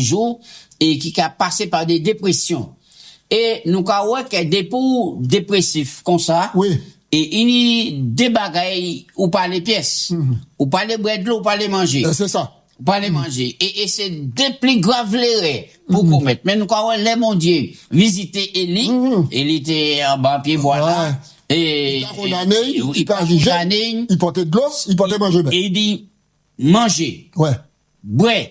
jours et qui a passé par des dépressions. Et nous avons que des pour dépressifs comme ça. Oui. Et il y a des bagailles ou pas les pièces, ou pas les bread ou pas les manger. C'est ça. Ou pas les manger. Et c'est des plus graves les pour commettre. Mais nous avons les mon Dieu visiter Élie. Élie était en bas pied voilà. Et il condamné, il portait de l'eau, il portait manger. Et il dit manger. Ouais. Boire.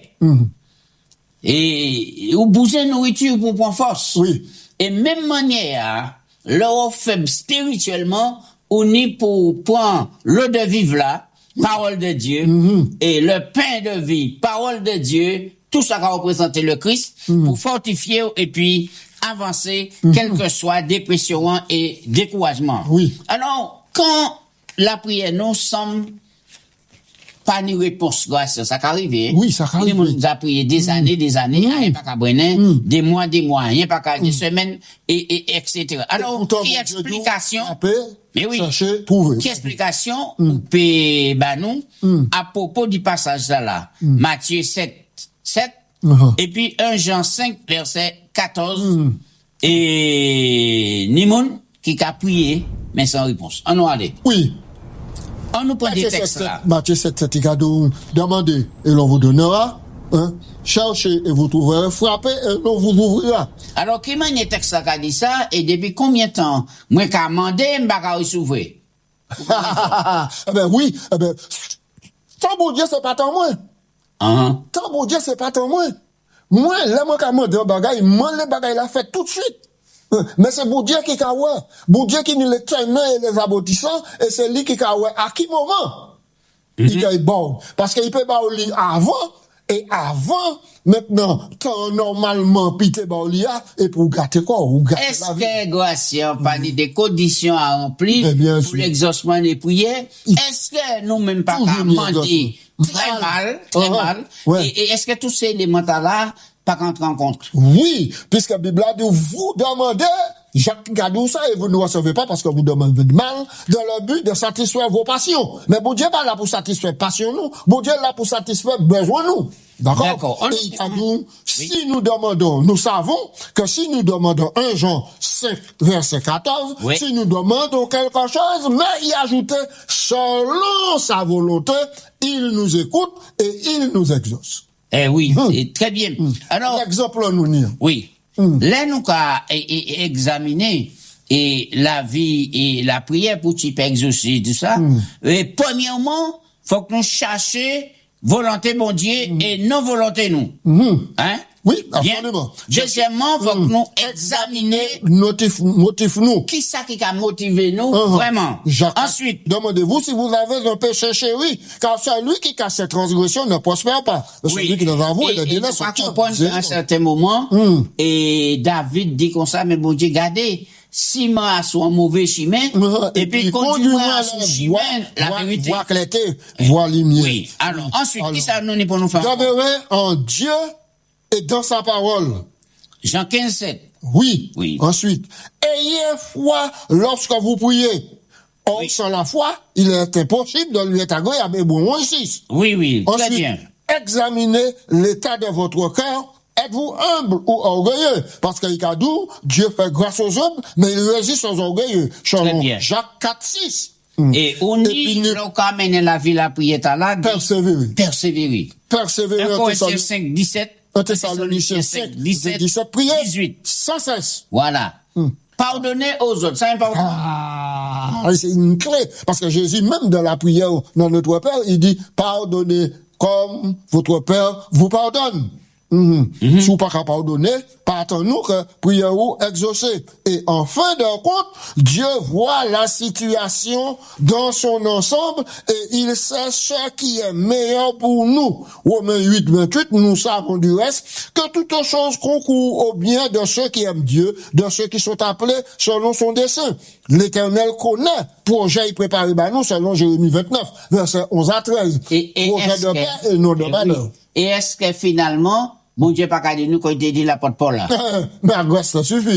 Et ou bouger nourriture pour prendre force. Oui. Et même manière, leur faible spirituellement, on est pour prendre l'eau de vivre là, parole de Dieu, et le pain de vie, parole de Dieu, tout ça qui a représenté le Christ, pour fortifier et puis avancer, quel que soit dépression et découragement. Oui. Alors, quand la prière nous semble pas ni réponse grâce ça arrive. Oui, ça arrive. Nous a prié des années, rien pas qu'à brûler, des mois, rien pas qu'à des semaines et etc. Alors, qui explication? Mais oui. Qui explication ou peut nous à propos du passage là. Matthieu 7 et puis 1 Jean 5 verset 14 et Nimon qui a prié mais sans réponse. On va aller. Oui. On nous prend des textes là. Matthieu 7, demandez et l'on vous donnera, hein? Cherchez et vous trouverez, frappez et l'on vous ouvrira. Alors, qui m'a dit texte là qui a dit ça, et depuis combien de temps, moi qu'à demander, m'baka recevoir? Eh ben oui, eh ben, tant bon Dieu, c'est pas tant moins. Tant bon Dieu, c'est pas tant moins. Moi, là, moi, qu'à demander un bagay, moi, le bagay l'a fait tout de suite. Mais c'est bon Dieu qui a ouais. Bon Dieu qui nous les tenants et les aboutissants, et c'est lui qui a ouais. À qui moment? Il est bon. Parce qu'il peut pas lire avant, et avant, maintenant, tant normalement, pite ba lia, et pour gâter quoi? Ou gâter est-ce que, Gracia, pas des conditions à remplir pour l'exaucement des prières? Est-ce que nous même pas qu'à mentir très mal? Ouais. Et est-ce que tous ces éléments-là, pas qu'entrer en compte? Oui, puisque la Bible a dit, vous demandez, Jacques Gadou ça, et vous ne recevez pas parce que vous demandez de mal, dans le but de satisfaire vos passions. Mais bon Dieu pas là pour satisfaire passion nous, bon Dieu là pour satisfaire besoin nous. D'accord? Et il a dit, si nous demandons, nous savons que si nous demandons 1 Jean 5, verset 14, si nous demandons quelque chose, mais il ajoutait, selon sa volonté, il nous écoute et il nous exauce. Eh oui, c'est très bien. Alors, l'exemple nous nie. Oui. Là, nous avons examiné et la vie et la prière pour type exaucer tout ça. Et premièrement, faut que nous cherchions volonté mon Dieu et non volonté nous. Hein? Oui, absolument. Deuxièmement, faut que nous examiner motif nous. Qui ça qui a motivé nous vraiment? Ensuite, demandez-vous si vous avez un péché chéri, car celui qui casse cette transgression ne prospère pas. Celui qui est dans vous, il a déjà son cœur. À un certain moment, et David dit comme ça, mais bon Dieu, gardez, si moi a son mauvais chemin, et puis conduis-moi à son chemin, la vérité. Voix clarté, voix lumière. Oui. Alors, ensuite, qui ça nous n'est pour nous faire? Demeurez en Dieu et dans sa parole. Jean 15, 7. Oui. Ensuite, ayez foi lorsque vous priez. Or, sans la foi, il est impossible de lui être agréable. Et bon, 6. Oui, ensuite, très bien. Examinez l'état de votre cœur. Êtes-vous humble ou orgueilleux? Parce qu'il a dit, Dieu fait grâce aux humbles, mais il résiste aux orgueilleux. Selon Jacques 4, 6. Et on dit, l'on amène la vie, la prière, là, persévérer. 1 Corinthiens 5, 17. 1 Thessaloniciens 5, 17, prière, 18. Sans cesse. Voilà. Pardonnez aux autres, c'est important. C'est une clé. Parce que Jésus, même dans la prière, dans notre Père, il dit, pardonnez comme votre Père vous pardonne. Si vous pas qu'à pardonner, partons-nous que prière ou exaucer. Et en fin de compte, Dieu voit la situation dans son ensemble et il sait ce qui est meilleur pour nous. Romains 8, 28, nous savons du reste que toutes choses concourent au bien de ceux qui aiment Dieu, de ceux qui sont appelés selon son dessein. L'Éternel connaît projet préparé par nous selon Jérémie 29, versets 11 à 13. Projet de paix et non de malheur. Et est-ce que finalement, bon Dieu pas qu'à dire nous quand il dit la porte Paul là? Mais la grâce, ça suffit.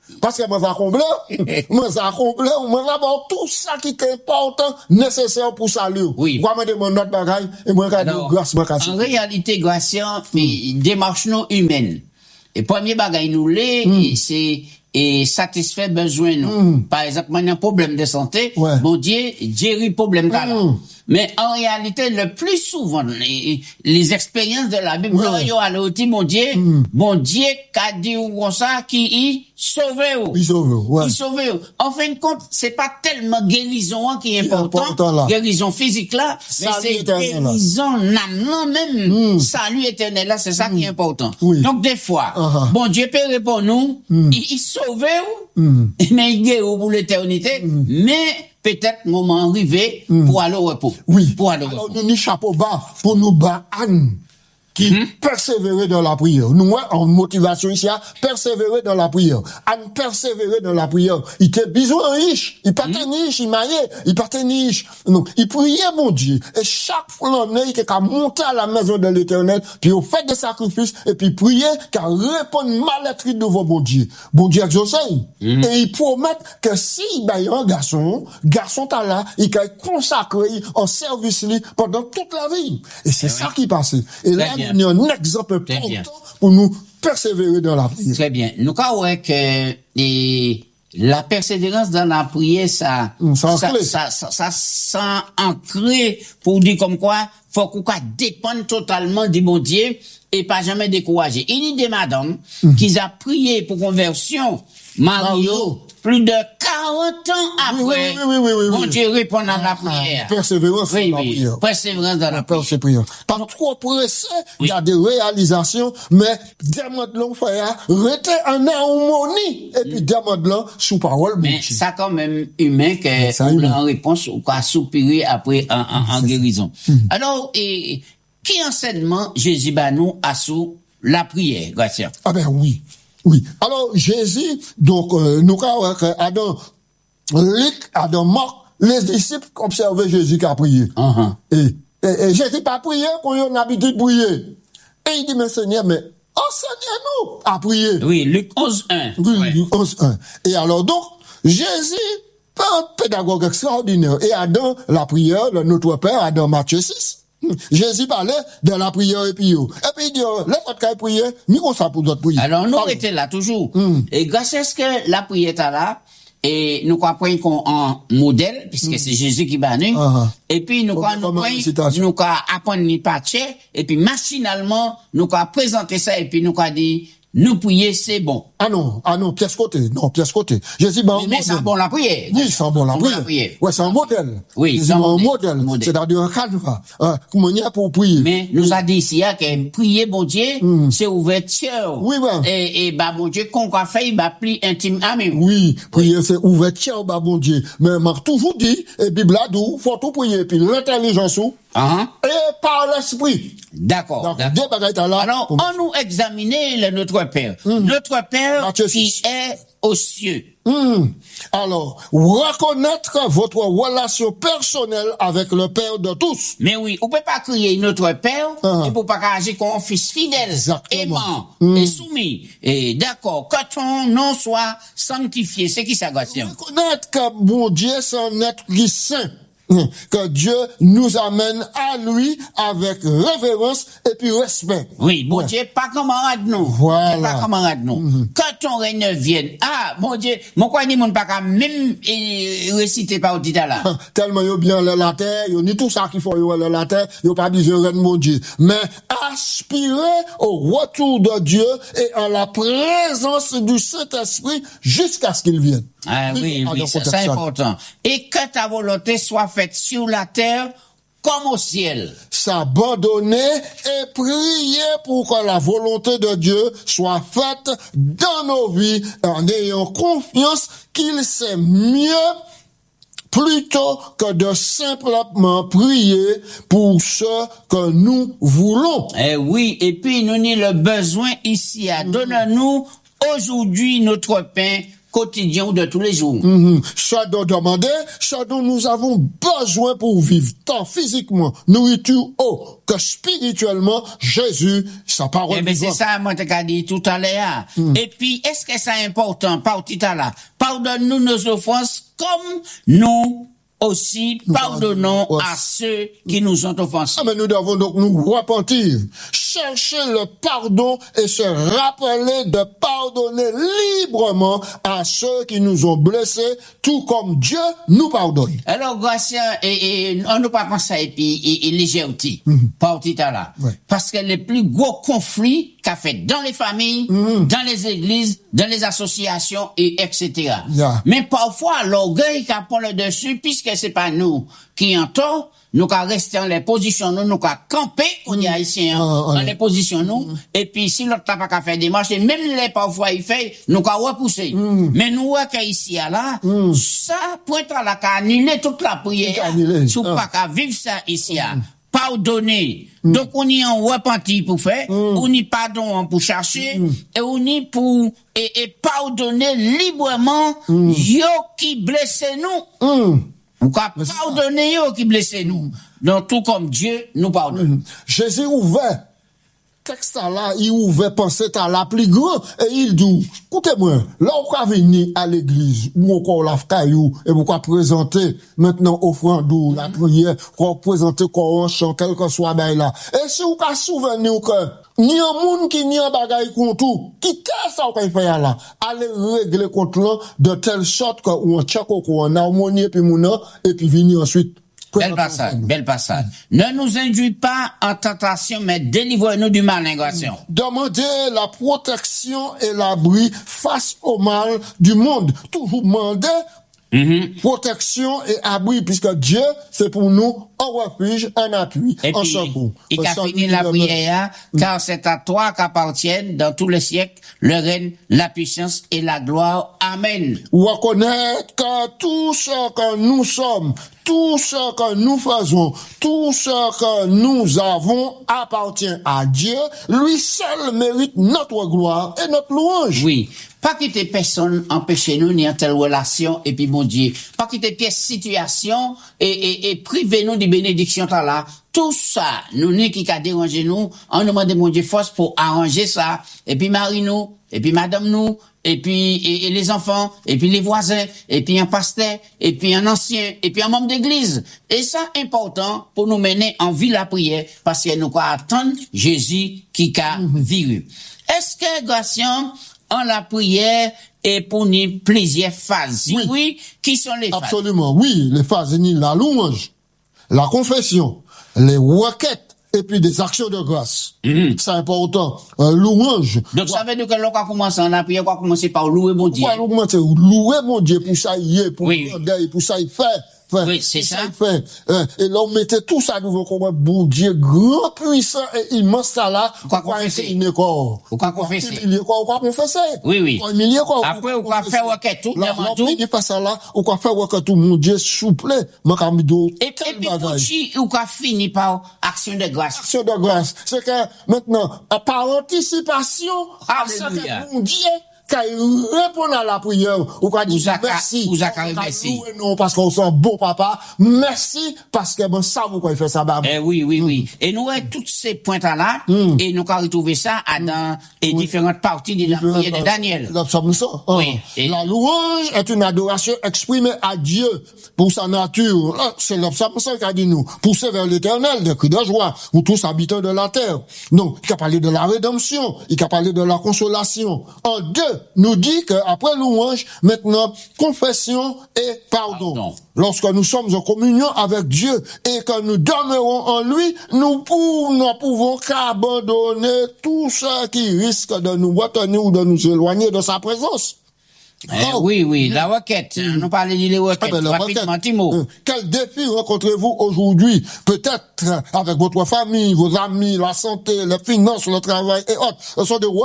Parce que moi, ça comble, moi, d'abord, tout ça qui est important, nécessaire pour salut. Oui. Moi, je demande notre bagaille, et moi, je dis grâce, moi, en réalité, grâce, démarche non humaine. Et premier bagaille nous l'est, c'est, et satisfait besoin nous. Par exemple, moi, un problème de santé, bon Dieu, guérit problème là. Mais en réalité, le plus souvent, les expériences de la Bible, mon Dieu, qu'a dit comme ça, qui sauve. Il sauve, Il sauve. En fin de compte, c'est pas tellement guérison qui est important, guérison physique là, mais c'est guérison âme même, salut éternel là, c'est ça qui est important. Donc des fois, bon Dieu peut répondre nous, il sauve, mais il guérit pour l'éternité, mais peut-être moment arrivé pour aller au repos. Oui. Pour aller au repos. Alors, nous, chapeau bas, pour nous bas, qui persévérer dans la prière. Nous, en motivation ici, persévérer dans la prière. Anne persévérer dans la prière. Il était besoin riche. Il partait niche, il maillait, il partait niche. Non, il priait, mon Dieu. Et chaque fois, il était qu'à monter à la maison de l'Éternel, puis au fait des sacrifices, et puis prier, qu'à répondre mal-être devant mon Dieu. Bon Dieu exaucé. Et il promet que si, un garçon t'as là, il va consacrer en service pendant toute la vie. Et c'est ça qui passait. Et là, il y a un exemple important pour nous persévérer dans la prière. Très bien. Nous, quand que la persévérance dans la prière, ça ancré pour dire comme quoi, faut qu'on dépende totalement du bon Dieu et pas jamais décourager. Il y a des madames qui ont prié pour conversion, Mario, plus de 40 ans après, mon Dieu répond à la prière. Persévérance dans la prière. Persévérance dans la prière. Pas trop pressé, il y a des réalisations, mais diamant de l'on frère, rester en harmonie, et puis diamant de l'on sous parole. Mais ça quand même humain que, en réponse, ou qu'à soupirer après en guérison. Alors, qui enseignement Jésus nous a sous la prière, Gratien? Ah ben oui. Oui. Alors, Jésus, donc, nous avons Adam, Luc, Adam, Marc, les disciples observaient Jésus qui a prié. Et Jésus pas prié, qu'on a l'habitude de prier. Et il dit, mais Seigneur, mais enseignez-nous à prier. Oui, Luc 11:1. Oui, Luc 11:1. Et alors, donc, Jésus, pas un pédagogue extraordinaire. Et Adam, la prière, notre Père, Adam, Matthieu 6. Jésus parlait de la prière et puis il dit, laisse-moi prier, nous on ça pour d'autres prières. Alors, nous étions là toujours. Et grâce à ce que la prière est là, et nous apprenons en modèle, puisque c'est Jésus qui bat nous, et puis nous apprenons et puis machinalement, nous présenter ça, et puis nous dit, nous prier, c'est bon. Ah non, pièce côté. Jésus, mais c'est bon la prière. Oui, c'est bon la prière. Ouais, c'est un modèle. Oui, c'est un modèle. C'est-à-dire un cadre. Comment y a pour prier. Mais nous a dit ici, que prier, bon Dieu, c'est ouverture. Oui, Et bon Dieu, qu'on a fait, plus intime à même. Oui, prier, c'est ouverture, bon Dieu. Mais m'a toujours dit, et Bible a dit, faut tout prier, puis l'intelligence, et par l'esprit. D'accord. Alors, on nous examiner notre Père. Notre Père qui est aux cieux. Alors, reconnaître votre relation personnelle avec le Père de tous. Mais oui, on peut pas crier notre Père et pour pas agir comme un fils fidèle, aimant et soumis. Et d'accord, que ton nom soit sanctifié, c'est qui ça, Gratien? Reconnaître que mon Dieu, c'est un être qui saint. Que Dieu nous amène à lui avec révérence et puis respect. Oui, bon Dieu, pas camarade nous. Voilà. Pas camarade nous. Quand ton règne vienne, bon Dieu, mon quoi ni mon pas qu'à même réciter par au titre là. Tellement yo bien la terre, yo ni tout ça qu'il faut yo la terre, yo pas besoin de mon Dieu. Mais aspirer au retour de Dieu et à la présence du Saint-Esprit jusqu'à ce qu'il vienne. Ah oui, c'est important. Et que ta volonté soit faite sur la terre comme au ciel. S'abandonner et prier pour que la volonté de Dieu soit faite dans nos vies en ayant confiance qu'il sait mieux plutôt que de simplement prier pour ce que nous voulons. Eh oui, et puis nous avons le besoin ici à donner-nous aujourd'hui notre pain quotidien ou de tous les jours. Ça doit demander, ça dont nous avons besoin pour vivre, tant physiquement, nourriture, eau, que spirituellement, Jésus, sa parole. Eh ben, c'est ça, moi, t'ai dit tout à l'heure. Et puis, est-ce que c'est important, parti là? Pardonne-nous nos offenses comme nous aussi pardonnons à ceux qui nous ont offensés. Ah, mais nous devons donc nous repentir, chercher le pardon et se rappeler de pardonner librement à ceux qui nous ont blessés, tout comme Dieu nous pardonne. Alors, Gratien, et on ne pas penser et puis légèreté, parti là. Ouais. Parce que les plus gros conflits qu'a fait dans les familles, dans les églises, dans les associations et etc. Yeah. Mais parfois, l'orgueil qui prend le dessus, puisque c'est pas nous qui en tort, nous qu'à rester dans les positions, nous qu'à camper, on y a ici, dans les positions, nous, et puis si l'autre n'a pas qu'à faire des marches, et même les parfois il fait, nous qu'à repousser. Mais nous, ici, là, ça, pointe à la qu'à annuler toute la prière, sous pas qu'à vivre ça ici, pardonner. Donc, on y en repenti pour faire, on y pardon pour chercher, et on y pour, et pardonner librement, yo qui blesse nous. Ou qu'à pardonner yo qui blesse nous. Donc, tout comme Dieu nous pardonne. Jésus ouvert. Texte là, il ouvert penser à la plus grand, et il dit, écoutez-moi, là, on va venir à l'église, ou encore la caillou, et on va présenter, maintenant, offrande ou la prière, on va présenter quoi, on chante, quel que soit, ben là. Et si on va souvenir que, ni un monde qui ni un bagaille contre tout, qui qu'est-ce qu'on fait là? Allez régler contre là, de telle sorte que, on check en harmonie, et puis et puis venir ensuite. Bel passage. Ne nous induis pas en tentation, mais délivre-nous du mal, ingratien. Demandez la protection et l'abri face au mal du monde. Toujours demander protection et abri, puisque Dieu, c'est pour nous un refuge, un appui, un secours. Il a fini la prière, car c'est à toi qu'appartiennent dans tous les siècles le règne, la puissance et la gloire. Amen. Reconnaître que tout ce que nous sommes, tout ce que nous faisons, tout ce que nous avons appartient à Dieu. Lui seul mérite notre gloire et notre louange. Oui. Pas quitter personne empêcher nous ni en telle relation et puis mon Dieu. Pas quitter pièce situation et priver nous des bénédictions là. Tout ça, nous ni qui a dérangé nous, on demande mon Dieu force pour arranger ça. Et puis Marie nous, et puis Madame nous, et puis et les enfants, et puis les voisins, et puis un pasteur, et puis un ancien, et puis un membre d'église. Et ça, important pour nous mener en vie la prière, parce que nous quoi attendre Jésus qui a vécu. Est-ce que, Gratien, en la prière et pour nous plusieurs phases? Oui. Qui sont les phases? Absolument, oui. Les phases, la louange, la confession, les requêtes, et puis des actions de grâce. C'est important. Louange. Donc, ça veut dire que l'on va commencer en la prière, on va commencer par louer mon Dieu. Louer mon Dieu pour ça y est, pour ça y fait. Oui, c'est ça. Et là, on mettait tout ça nouveau comme bon Dieu, grand, puissant et immense, ça là. Quoi confesser? Il est quoi? Quoi confesser? Il est quoi confesser? Oui. Après, on va faire requête tout, il n'est pas ça là, on va faire requête tout, mon Dieu, souple, et puis, on va finir par action de grâce. Action de grâce. C'est que, maintenant, par anticipation, à ce que mon Dieu, quand il répond à la prière, ou quand il dit merci. Merci. Non, parce qu'on sent bon papa. Merci, parce que bon, ça, vous, quand il fait ça, bah. Oui. Et nous, tous ces points-là, et nous, quand retrouver ça, dans les différentes parties de la prière de Daniel. La louange est une adoration exprimée à Dieu pour sa nature. C'est l'observation qu'a dit nous. Pousser vers l'éternel, des cris de joie, pour tous habitants de la terre. Donc, il a parlé de la rédemption, il a parlé de la consolation. En deux, nous dit qu'après louange, maintenant, confession et pardon. Lorsque nous sommes en communion avec Dieu et que nous demeurons en lui, nous pouvons qu'abandonner tout ce qui risque de nous retenir ou de nous éloigner de sa présence. Oui, la requête. Nous parlons des requêtes. Rapidement, Timo. Quel défi rencontrez-vous aujourd'hui? Peut-être avec votre famille, vos amis, la santé, les finances, le travail et autres. Ce sont des requêtes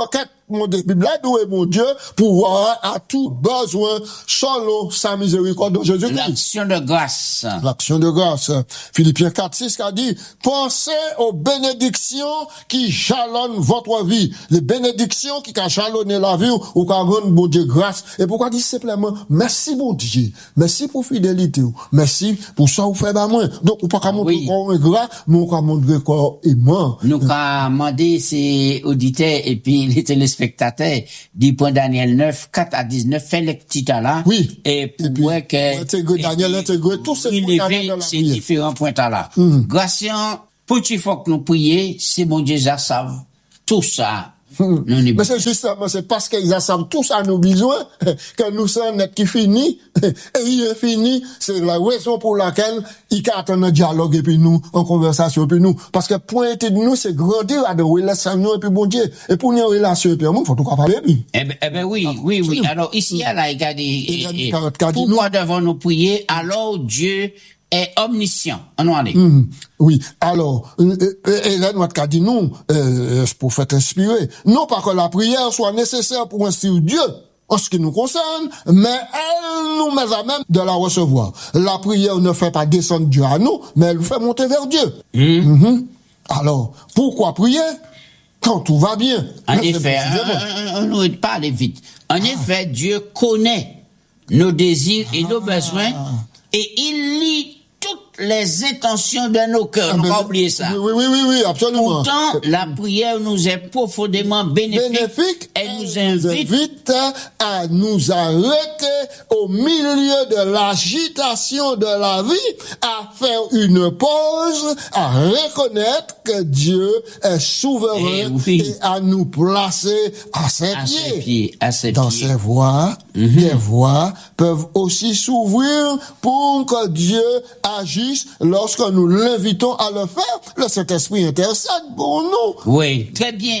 mon Bible doué mon Dieu pour voir à tout besoin selon sa miséricorde de Jésus-Christ. L'action de grâce. L'action de grâce. Philippiens 4:6 a dit, pensez aux bénédictions qui jalonnent votre vie. Les bénédictions qui ont jalonné la vie ou qui rendent bon Dieu grâce. Et pourquoi dire simplement, merci bon Dieu. Merci pour fidélité. Merci pour ça vous faites pas moins. Donc, ou pas qu'à montrer qu'on est gras, mais on qu'à montrer qu'on est mort. Nous qu'à demander ces auditeurs et puis les téléspectateurs du point Daniel 9, 4 à 19, fait les petits là. Oui. Et pour voir que, intégrer Daniel, intégrer tous ces points là. Ces différents points là. Grâce, pour qu'il faut que nous prions, c'est bon Dieu, ça savent tout ça. Mais c'est justement, c'est parce qu'ils assemblent tous à nos besoins que nous sommes net qui finit, et il est fini, c'est la raison pour laquelle il attend un dialogue et puis nous, en conversation et puis nous, parce que pointer de nous, c'est grandir à des relations et puis bon Dieu, et pour une relation et puis il faut tout capable. Eh ben oui. Alors ici, là, il y a pourquoi devons nous prier alors Dieu est omniscient. On en est. Oui. Alors, Hélène m'a dit nous, pour faire inspirer, non pas que la prière soit nécessaire pour instruire Dieu en ce qui nous concerne, mais elle nous met à même de la recevoir. La prière ne fait pas descendre Dieu à nous, mais elle nous fait monter vers Dieu. Alors, pourquoi prier quand tout va bien? En effet, on ne pas aller vite. En effet, Dieu connaît nos désirs et nos besoins, et il lit toutes les intentions de nos cœurs. On va oublier ça. Oui, absolument. Pourtant, la prière nous est profondément bénéfique. Elle nous invite à nous arrêter au milieu de l'agitation de la vie, à faire une pause, à reconnaître que Dieu est souverain et à nous placer à ses pieds. Dans ses voies, les voies peuvent aussi s'ouvrir pour que Dieu agisse lorsque nous l'invitons à le faire. Le Saint-Esprit intercède pour nous. Oui, très bien.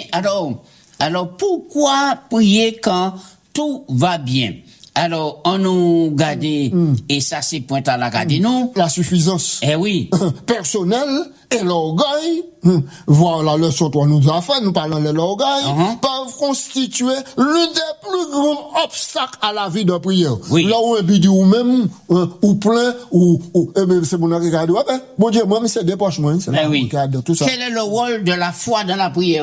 Alors pourquoi prier quand tout va bien? Alors, on nous garde, et ça c'est point à la garde nous. La suffisance. Oui. Personnelle et l'orgueil, voilà le leçon qu'on nous a fait, nous parlons de l'orgueil, peuvent constituer l'une des plus grands obstacles à la vie de prière. Oui. Là où un bidi ou même, ou plein, c'est mon regard, bon Dieu, moi, mais c'est des poches, moi, c'est la regard, tout ça. Quel est le rôle de la foi dans la prière?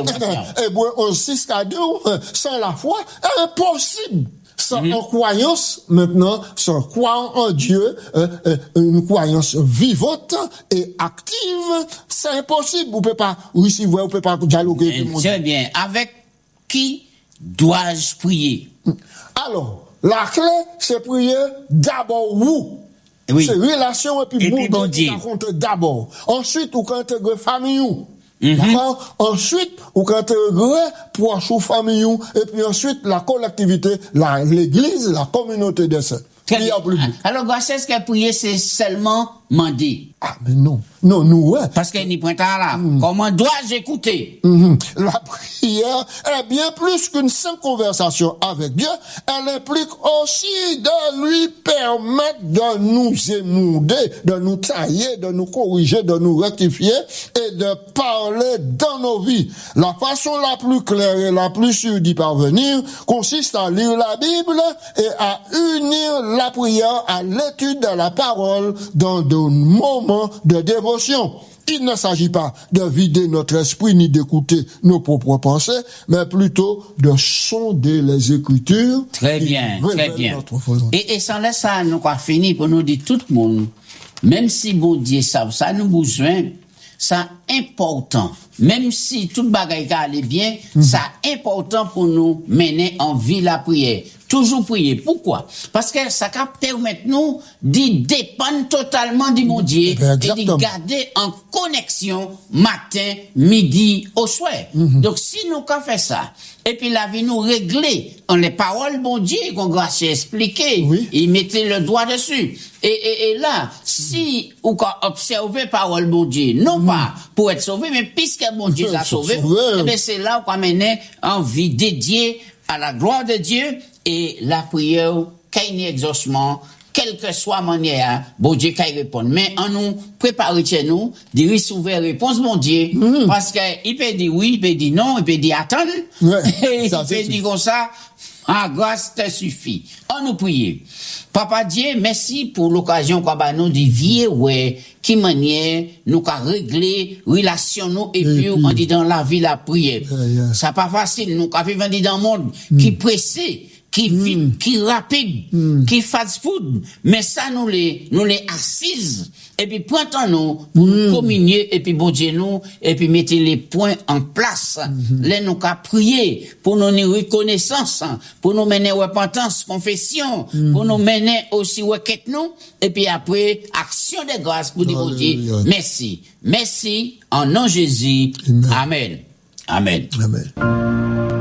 Aussi, c'est-à-dire, sans la foi, impossible. Sans croyance, maintenant, sans croire en Dieu, une croyance vivante et active, c'est impossible. Vous pouvez pas, vous pouvez pas dialoguer. Très bien. Avec qui dois-je prier? Alors, la clé, c'est prier d'abord vous. Oui. C'est relation et puis bon Dieu. D'abord. Ensuite, vous intégrez famille. D'accord? Ensuite, ou quand proche ou famille, et puis ensuite, la collectivité, l'église, la communauté des saints. Alors, est-ce que prier, c'est seulement demander? Ah, mais non. Non, nous, ouais. Parce qu'il n'y a point là. Comment dois-je écouter? La prière est bien plus qu'une simple conversation avec Dieu. Elle implique aussi de lui permettre de nous émouder, de nous tailler, de nous corriger, de nous rectifier et de parler dans nos vies. La façon la plus claire et la plus sûre d'y parvenir consiste à lire la Bible et à unir la prière à l'étude de la parole dans de moments de dévotion. Il ne s'agit pas de vider notre esprit ni d'écouter nos propres pensées, mais plutôt de sonder les Écritures. Très bien, très bien. Et sans laisser ça, nous avons fini pour nous dire tout le monde, même si bon Dieu savent ça, nous besoin, ça important. Même si toute bagaille allait bien, ça important pour nous mener en vie la prière. Toujours prier. Pourquoi? Parce que ça permet nous d'y dépendre totalement du bon Dieu et de garder en connexion matin, midi, au soir. Donc, si nous fait ça, et puis la vie nous régler en les paroles bon Dieu qu'on grâce expliquer, il mettait le doigt dessus. Et là, si ou quand observer parole bon Dieu, non pas pour être sauvé, mais puisque bon Dieu l'a sauvé, eh bien c'est là où on mène en vie dédiée à la gloire de Dieu et la prière, qu'il y ait exaucement, quelle que soit manière, bon Dieu qui répond. Mais en nous, préparer chez nous, de recevoir réponse, bon Dieu. Parce que, il peut dire oui, il peut dire non, il peut dire attendre. Il peut dire comme ça, ah, grâce te suffit. On nous prie. Papa Dieu, merci pour l'occasion qu'on va nous dire, ouais, qui manière nous qu'a régler relation nous et puis on dit dans la vie la prière. Ça pas facile, nous qu'a vivre dans le monde qui pressé, qui vite, qui rapide, qui fast food, mais ça nous les assises et puis prenons-nous pour nous communier et puis bon Dieu nous et puis mettez les points en place. Les nous qu'a prier pour nous reconnaissance, pour nous mener repentance, confession, pour nous mener aussi requête nous et puis après action de grâce pour dire bon Dieu merci. Merci en nom de Jésus. Amen. Amen. Amen.